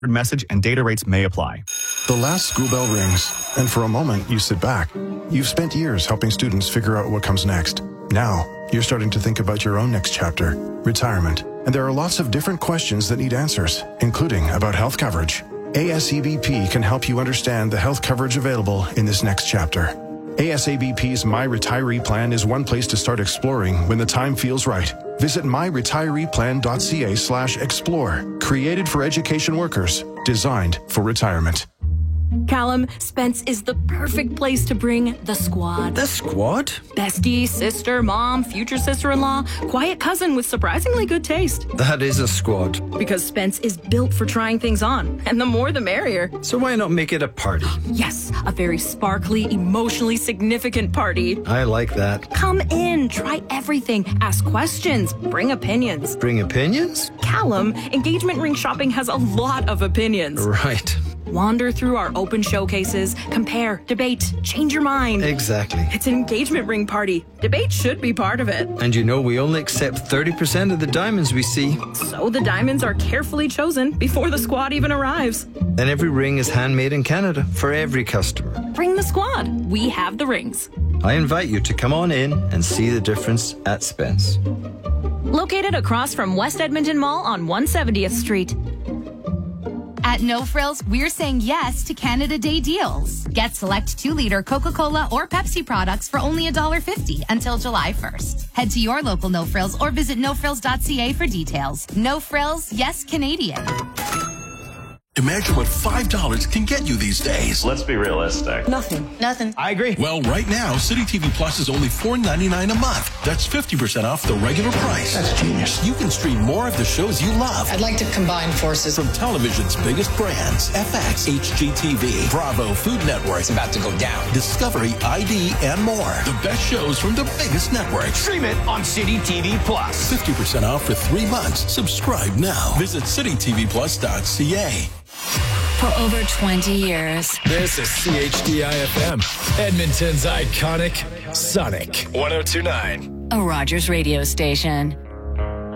Message and data rates may apply. The last school bell rings, and for a moment you sit back. You've spent years helping students figure out what comes next. Now, you're starting to think about your own next chapter, retirement. And there are lots of different questions that need answers, including about health coverage. ASABP can help you understand the health coverage available in this next chapter. ASABP's My Retiree Plan is one place to start exploring when the time feels right. Visit myretireeplan.ca/explore. Created for education workers, designed for retirement. Callum, Spence is the perfect place to bring the squad. The squad? Bestie, sister, mom, future sister-in-law, quiet cousin with surprisingly good taste. That is a squad. Because Spence is built for trying things on, and the more the merrier. So why not make it a party? Yes, a very sparkly, emotionally significant party. I like that. Come in, try everything, ask questions, bring opinions. Bring opinions? Callum, engagement ring shopping has a lot of opinions. Right. Wander through our open showcases, compare, debate, change your mind. Exactly. It's an engagement ring party. Debate should be part of it. And you know we only accept 30% of the diamonds we see. So the diamonds are carefully chosen before the squad even arrives. And every ring is handmade in Canada for every customer. Bring the squad. We have the rings. I invite you to come on in and see the difference at Spence. Located across from West Edmonton Mall on 170th Street. At No Frills, we're saying yes to Canada Day deals. Get select 2-liter Coca-Cola or Pepsi products for only $1.50 until July 1st. Head to your local No Frills or visit nofrills.ca for details. No Frills, yes Canadian. Imagine what $5 can get you these days. Let's be realistic. Nothing. I agree. Well, right now, City TV Plus is only $4.99 a month. That's 50% off the regular price. That's genius. You can stream more of the shows you love. I'd like to combine forces. From television's biggest brands, FX, HGTV, Bravo, Food Network. It's about to go down. Discovery, ID, and more. The best shows from the biggest networks. Stream it on City TV Plus. 50% off for 3 months. Subscribe now. Visit citytvplus.ca. For over 20 years. This is CHDI-FM, Edmonton's iconic Sonic 102.9. A Rogers radio station.